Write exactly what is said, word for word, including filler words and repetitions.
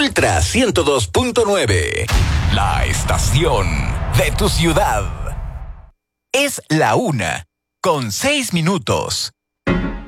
Ultra ciento dos punto nueve. La estación de tu ciudad. Es la una, con seis minutos.